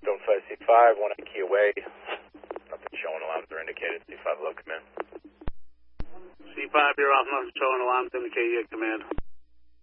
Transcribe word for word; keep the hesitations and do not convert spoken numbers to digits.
Stone five C five, one key away. Nothing showing alarms are indicated. C five, low command. C five, you're off, nothing showing alarms indicated, command.